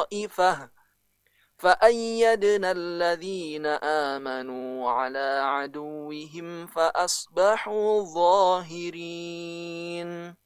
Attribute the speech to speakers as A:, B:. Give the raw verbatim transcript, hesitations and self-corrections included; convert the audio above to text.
A: طائفة فأيدنا الذين آمنوا على عدوهم فأصبحوا ظاهرين.